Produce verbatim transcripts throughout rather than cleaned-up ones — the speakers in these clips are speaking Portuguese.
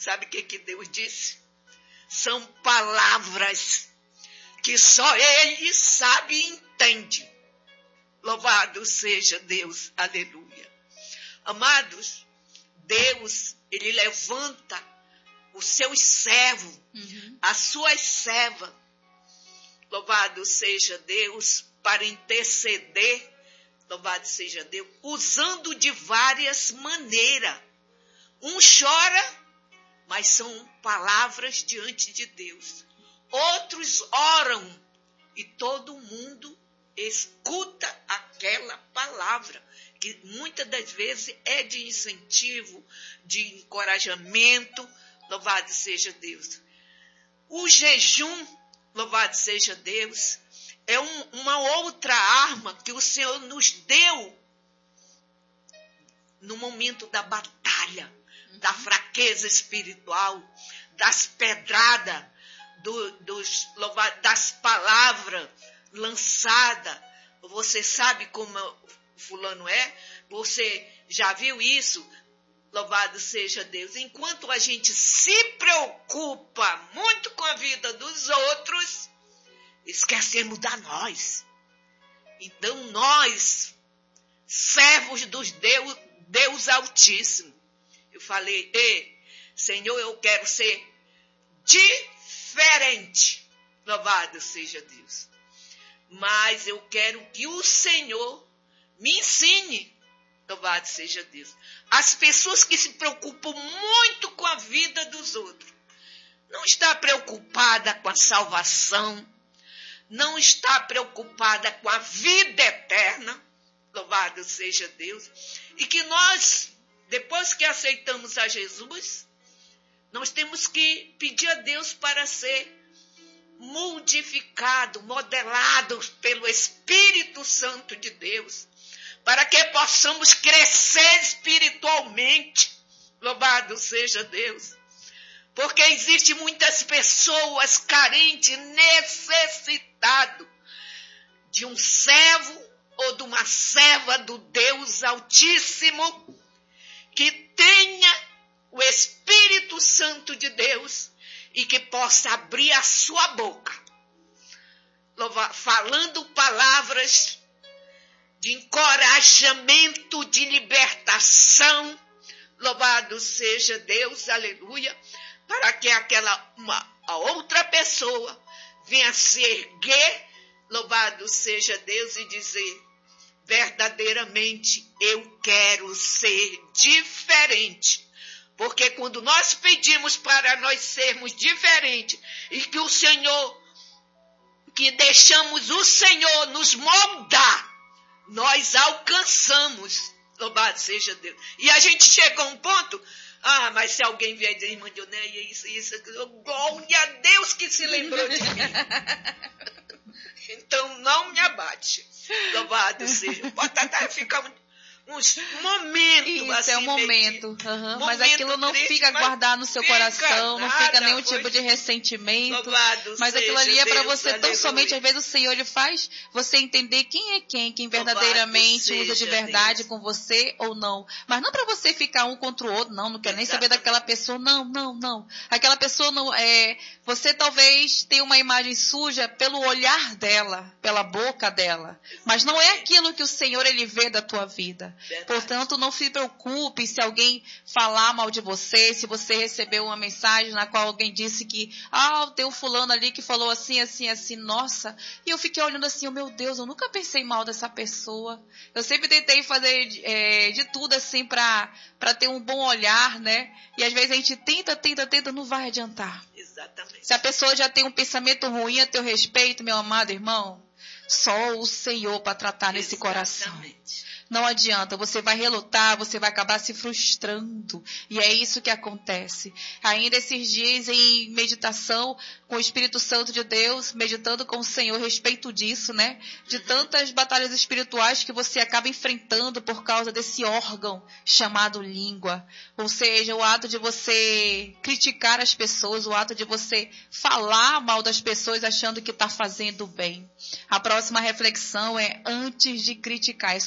Sabe o que, que Deus disse? São palavras que só Ele sabe e entende. Louvado seja Deus, aleluia. Amados, Deus, Ele levanta os seus servos, uhum. as suas servas. Louvado seja Deus, para interceder, louvado seja Deus, usando de várias maneiras. Um chora, mas são palavras diante de Deus. Outros oram e todo mundo escuta aquela palavra, que muitas das vezes é de incentivo, de encorajamento, louvado seja Deus. O jejum, louvado seja Deus, é um, uma outra arma que o Senhor nos deu no momento da batalha, da fraqueza espiritual, das pedradas, do, dos, das palavras lançadas. Você sabe como fulano é? Você já viu isso? Louvado seja Deus. Enquanto a gente se preocupa muito com a vida dos outros, esquecemos da nós. Então nós, servos dos Deus, Deus Altíssimo, eu falei, ei, Senhor, eu quero ser diferente. Louvado seja Deus. Mas eu quero que o Senhor me ensine. Louvado seja Deus. As pessoas que se preocupam muito com a vida dos outros, não está preocupada com a salvação, não está preocupada com a vida eterna. Louvado seja Deus. E que nós, depois que aceitamos a Jesus, nós temos que pedir a Deus para ser modificado, modelado pelo Espírito Santo de Deus, para que possamos crescer espiritualmente. Louvado seja Deus. Porque existem muitas pessoas carentes, necessitadas de um servo ou de uma serva do Deus Altíssimo, que tenha o Espírito Santo de Deus e que possa abrir a sua boca, falando palavras de encorajamento, de libertação. Louvado seja Deus, aleluia, para que aquela uma, a outra pessoa venha se erguer, louvado seja Deus, e dizer, verdadeiramente eu quero ser diferente. Porque quando nós pedimos para nós sermos diferentes e que o Senhor, que deixamos o Senhor nos moldar, nós alcançamos. Louvado seja Deus. E a gente chega a um ponto, ah, mas se alguém vier dizer, irmã Dionéia, isso, isso, glória a Deus que se lembrou de mim. Então não me abate. Louvado seja. Pode até ficar uns momentos Isso, assim. é um momento. Uhum. Momento mas aquilo não triste, fica guardado no seu coração, nada, não fica nenhum pois, tipo de ressentimento. Mas aquilo ali é para você, Deus, tão aleluia. Somente, às vezes o Senhor ele faz você entender quem é quem, quem verdadeiramente usa de verdade Deus. Com você ou não. Mas não para você ficar um contra o outro, não, não quero nem saber daquela pessoa, não, não, não. Aquela pessoa não é. Você talvez tenha uma imagem suja pelo olhar dela, pela boca dela. Mas não é aquilo que o Senhor ele vê da tua vida. Verdade. Portanto, não se preocupe se alguém falar mal de você, se você recebeu uma mensagem na qual alguém disse que, ah, tem um fulano ali que falou assim, assim, assim, nossa, e eu fiquei olhando assim, oh, meu Deus, eu nunca pensei mal dessa pessoa. Eu sempre tentei fazer é, de tudo assim para para ter um bom olhar, né? E às vezes a gente tenta, tenta, tenta, não vai adiantar. Exatamente. Se a pessoa já tem um pensamento ruim a teu respeito, meu amado irmão, só o Senhor para tratar Exatamente. Nesse coração. Não adianta, você vai relutar, você vai acabar se frustrando. E é isso que acontece. Ainda esses dias em meditação com o Espírito Santo de Deus, meditando com o Senhor a respeito disso, né? De tantas batalhas espirituais que você acaba enfrentando por causa desse órgão chamado língua. Ou seja, o ato de você criticar as pessoas, o ato de você falar mal das pessoas achando que está fazendo bem. A próxima reflexão é antes de criticar. É sobre a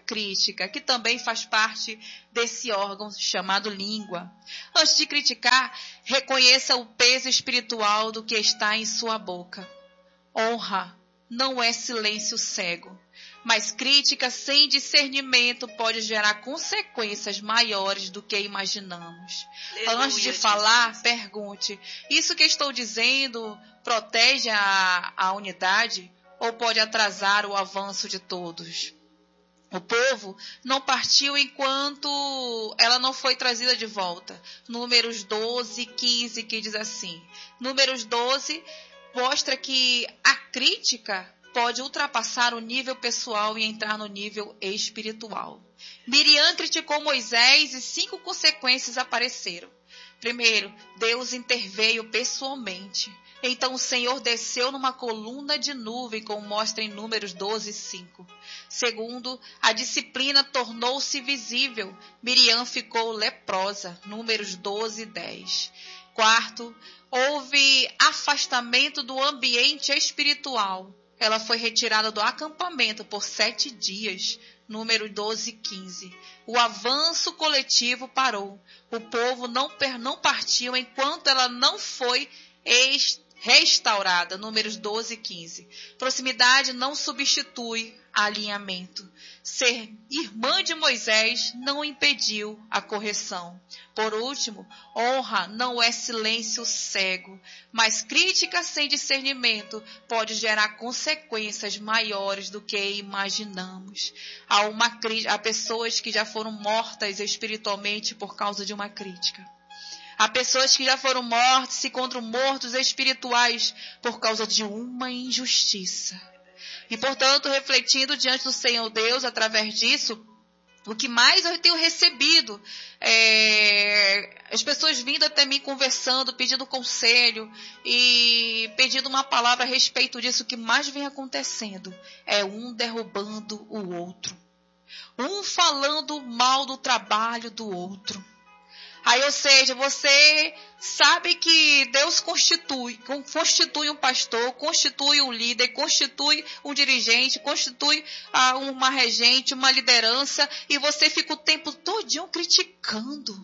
crítica, que também faz parte desse órgão chamado língua. Antes de criticar, reconheça o peso espiritual do que está em sua boca. Honra não é silêncio cego, mas crítica sem discernimento pode gerar consequências maiores do que imaginamos. Aleluia, Antes de falar, Jesus. Pergunte, isso que estou dizendo protege a, a unidade ou pode atrasar o avanço de todos? O povo não partiu enquanto ela não foi trazida de volta. Números doze, quinze, que diz assim. Números doze mostra que a crítica pode ultrapassar o nível pessoal e entrar no nível espiritual. Miriam criticou Moisés e cinco consequências apareceram. Primeiro, Deus interveio pessoalmente. Então o Senhor desceu numa coluna de nuvem, como mostra em Números doze, cinco. Segundo, a disciplina tornou-se visível. Miriam ficou leprosa. Números doze, dez. Quarto, houve afastamento do ambiente espiritual. Ela foi retirada do acampamento por sete dias. Número doze, quinze. O avanço coletivo parou. O povo não, não partiu enquanto ela não foi restaurada. Números doze, quinze. Proximidade não substitui alinhamento. Ser irmã de Moisés não impediu a correção. Por último, honra não é silêncio cego, mas crítica sem discernimento pode gerar consequências maiores do que imaginamos. Há, uma, há pessoas que já foram mortas espiritualmente por causa de uma crítica. Há pessoas que já foram mortas, se encontram mortos espirituais por causa de uma injustiça. E, portanto, refletindo diante do Senhor Deus, através disso, o que mais eu tenho recebido, é, as pessoas vindo até mim conversando, pedindo conselho e pedindo uma palavra a respeito disso, o que mais vem acontecendo é um derrubando o outro. Um falando mal do trabalho do outro. Aí, ou seja, você sabe que Deus constitui, constitui um pastor, constitui um líder, constitui um dirigente, constitui ah, uma regente, uma liderança, e você fica o tempo todinho criticando.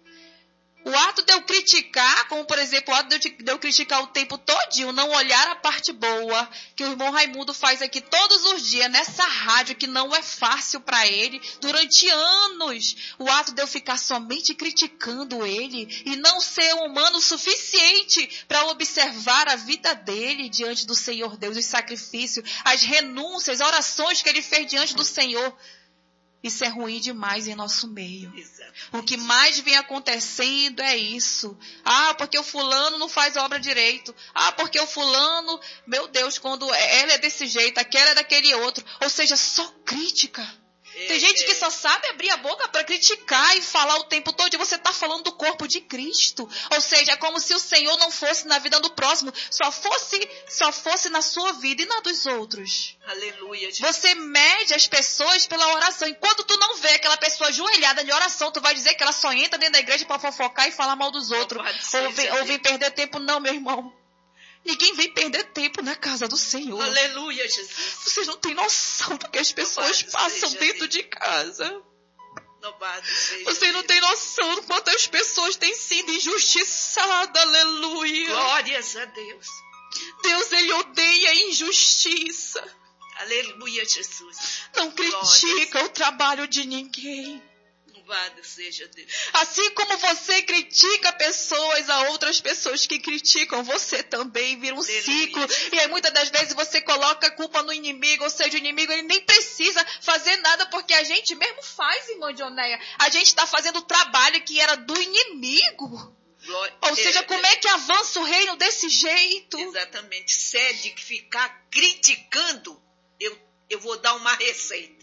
O ato de eu criticar, como por exemplo, o ato de eu, de eu criticar o tempo todinho, não olhar a parte boa, que o irmão Raimundo faz aqui todos os dias, nessa rádio, que não é fácil para ele, durante anos, o ato de eu ficar somente criticando ele, e não ser humano o suficiente para observar a vida dele diante do Senhor Deus, os sacrifícios, as renúncias, as orações que ele fez diante do Senhor. Isso é ruim demais em nosso meio. Exatamente. O que mais vem acontecendo é isso. Ah, porque o fulano não faz obra direito. Ah, porque o fulano, meu Deus, quando ela é desse jeito, aquela é daquele outro. Ou seja, só crítica. Tem gente que só sabe abrir a boca para criticar e falar o tempo todo. E você está falando do corpo de Cristo. Ou seja, é como se o Senhor não fosse na vida do próximo. Só fosse, só fosse na sua vida e na dos outros. Aleluia. Jesus. Você mede as pessoas pela oração. Enquanto tu não vê aquela pessoa ajoelhada de oração, tu vai dizer que ela só entra dentro da igreja para fofocar e falar mal dos outros. Ou vem, ou vem perder tempo. Não, meu irmão. Ninguém vem perder tempo na casa do Senhor. Aleluia, Jesus. Vocês não têm noção do que as pessoas Louvado passam dentro Deus. de casa. Louvado seja Vocês não têm noção do quanto as pessoas têm sido injustiçadas. Aleluia. Glórias a Deus. Deus, Ele odeia a injustiça. Aleluia, Jesus. Não critica Glórias. o trabalho de ninguém. Louvado seja Deus. Assim como você critica pessoas, há outras pessoas que criticam você também, vira um Aleluia. ciclo. E aí muitas das vezes você coloca a culpa no inimigo, ou seja, o inimigo ele nem precisa fazer nada, porque a gente mesmo faz, irmã Dionéia. A gente está fazendo o trabalho que era do inimigo. Glória. Ou seja, como é que avança o reino desse jeito? Exatamente. Cede que ficar criticando, eu, eu vou dar uma receita.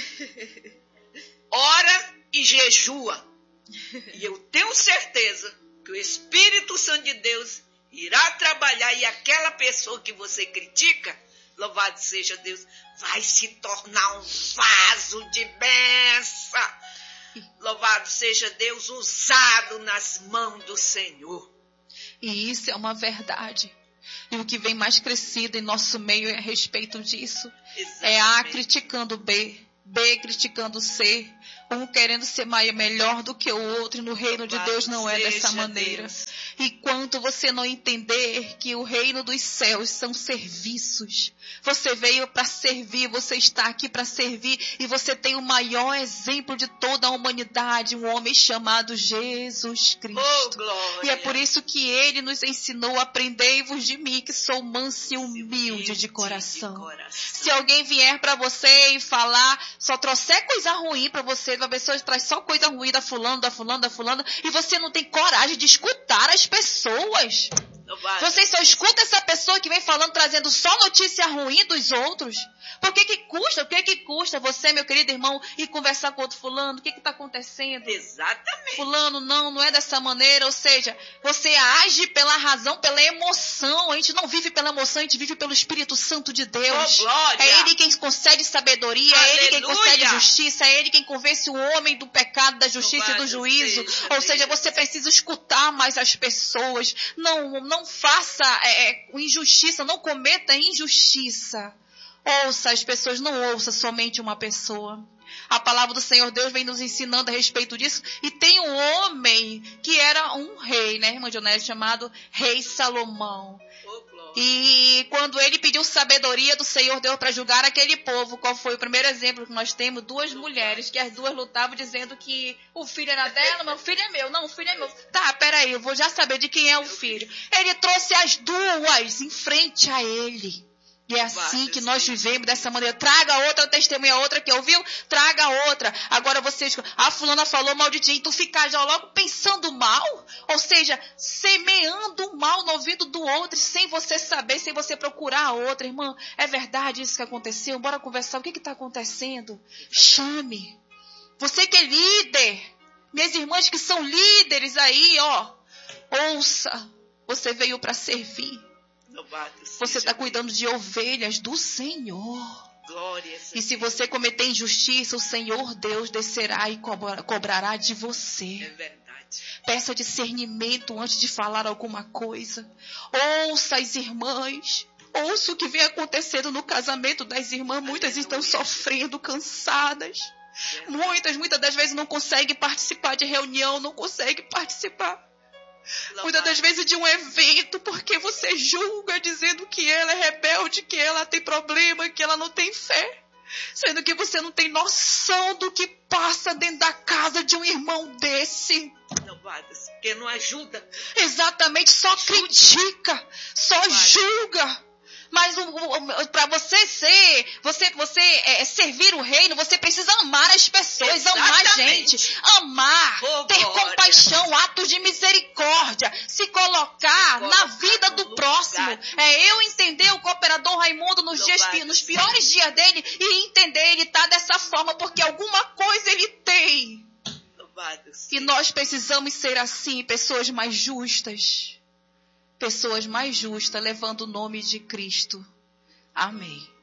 Ora e jejua. E eu tenho certeza que o Espírito Santo de Deus irá trabalhar e aquela pessoa que você critica, louvado seja Deus, vai se tornar um vaso de bênção. Louvado seja Deus, usado nas mãos do Senhor. E isso é uma verdade. E o que vem mais crescido em nosso meio é a respeito disso. Exatamente. É A criticando B. B, criticando C, um querendo ser maior, melhor do que o outro, e no reino de Deus não é dessa maneira. Enquanto você não entender que o reino dos céus são serviços, você veio para servir, você está aqui para servir, e você tem o maior exemplo de toda a humanidade, um homem chamado Jesus Cristo. Oh, glória. E é por isso que ele nos ensinou: aprendei-vos de mim, que sou manso e humilde de coração. de coração. Se alguém vier para você e falar, só trouxer coisa ruim para você, uma pessoa traz só coisa ruim da fulano, da fulano, da fulano, e você não tem coragem de escutar as pessoas. Você só escuta essa pessoa que vem falando, trazendo só notícia ruim dos outros. Por que que custa? O que que custa você, meu querido irmão, ir conversar com outro fulano? O que que está acontecendo? Exatamente. Fulano, não, não é dessa maneira. Ou seja, você age pela razão, pela emoção. A gente não vive pela emoção, a gente vive pelo Espírito Santo de Deus. Oh, glória. É Ele quem concede sabedoria, Aleluia. é Ele quem concede justiça, é Ele quem convence o homem do pecado, da justiça oh, e do juízo. Seja, Ou seja, Deus. Você precisa escutar mais as pessoas. Não, não faça é, injustiça, não cometa injustiça. Ouça as pessoas, não ouça somente uma pessoa. A palavra do Senhor Deus vem nos ensinando a respeito disso. E tem um homem que era um rei, né, irmã Dionete, chamado Rei Salomão. E quando ele pediu sabedoria do Senhor Deus para julgar aquele povo, qual foi o primeiro exemplo que nós temos? Duas mulheres, que as duas lutavam dizendo que o filho era dela, mas o filho é meu. Não, o filho é meu. Tá, peraí, eu vou já saber de quem é o filho. Ele trouxe as duas em frente a ele. E é assim que nós vivemos, dessa maneira. Traga outra testemunha, outra que ouviu, traga outra. Agora vocês, a fulana falou mal de ti, e tu fica já logo pensando mal? Ou seja, semeando mal no ouvido do outro, sem você saber, sem você procurar a outra. Irmã, é verdade isso que aconteceu? Bora conversar, o que está acontecendo? Chame. Você que é líder, minhas irmãs que são líderes aí, ó, ouça, você veio para servir. Você está cuidando de ovelhas do Senhor. Glória, e se você cometer injustiça, o Senhor Deus descerá e cobra, cobrará de você. É verdade. Peça discernimento antes de falar alguma coisa. Ouça as irmãs. Ouça o que vem acontecendo no casamento das irmãs. Muitas estão sofrendo, cansadas. Muitas, muitas das vezes não conseguem participar de reunião, não conseguem participar. Muitas das vezes de um evento, porque você julga dizendo que ela é rebelde, que ela tem problema, que ela não tem fé. Sendo que você não tem noção do que passa dentro da casa de um irmão desse. Não, porque não ajuda. Exatamente, só ajuda. Critica, só não julga. Mas para você ser, você, você é, servir o reino, você precisa amar as pessoas, Exatamente. amar a gente, amar, oh, ter glória. compaixão, atos de misericórdia, se colocar se na vida do próximo. Lugar. É eu entender o cooperador Raimundo nos, dias, nos piores dias dele e entender ele tá dessa forma porque alguma coisa ele tem. E nós precisamos ser assim, pessoas mais justas. Pessoas mais justas, levando o nome de Cristo. Amém.